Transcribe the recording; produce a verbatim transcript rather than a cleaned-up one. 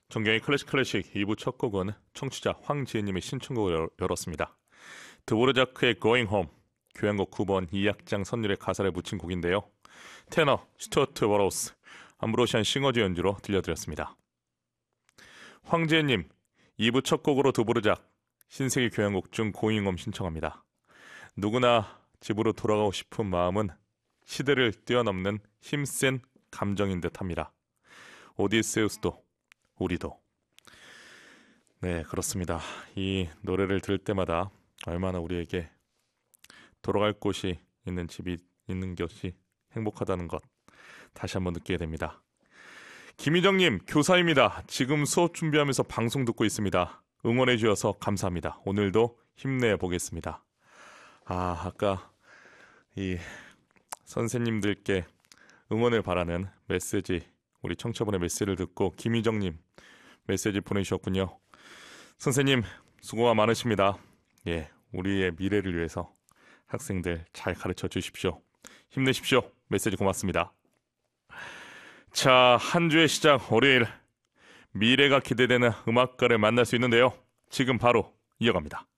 정경의 클래식 클래식 이 부 첫 곡은 청취자 황지혜님의 신청곡을 열었습니다. 드보르자크의 Going Home, 교향곡 구 번 이 악장 선율의 가사를 묻힌 곡인데요. 테너 스튜어트 워로우스, 암브로시안 싱어즈 연주로 들려드렸습니다. 황지혜님, 이 부 첫 곡으로 드보르작 신세계 교향곡 중 Going Home 신청합니다. 누구나 집으로 돌아가고 싶은 마음은 시대를 뛰어넘는 힘센 감정인 듯합니다. 오디세우스도 우리도. 네, 그렇습니다. 이 노래를 들을 때마다 얼마나 우리에게 돌아갈 곳이 있는 집이 있는 것이 행복하다는 것 다시 한번 느끼게 됩니다. 김희정님, 교사입니다. 지금 수업 준비하면서 방송 듣고 있습니다. 응원해 주셔서 감사합니다. 오늘도 힘내보겠습니다. 아, 아까 이 선생님들께 응원을 바라는 메시지, 우리 청취자분의 메시지를 듣고 김희정님 메시지 보내주셨군요. 선생님 수고가 많으십니다. 예, 우리의 미래를 위해서 학생들 잘 가르쳐 주십시오. 힘내십시오. 메시지 고맙습니다. 자, 한 주의 시작 월요일, 미래가 기대되는 음악가를 만날 수 있는데요. 지금 바로 이어갑니다.